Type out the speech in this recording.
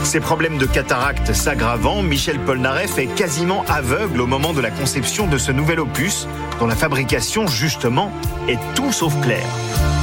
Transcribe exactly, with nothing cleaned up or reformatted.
Ses problèmes de cataracte s'aggravant, Michel Polnareff est quasiment aveugle au moment de la conception de ce nouvel opus, dont la fabrication, justement, est tout sauf claire.